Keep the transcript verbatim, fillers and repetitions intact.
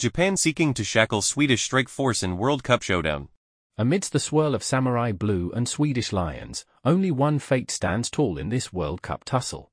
Japan seeking to shackle Swedish strike force in World Cup showdown. Amidst the swirl of Samurai Blue and Swedish Lions, only one fate stands tall in this World Cup tussle.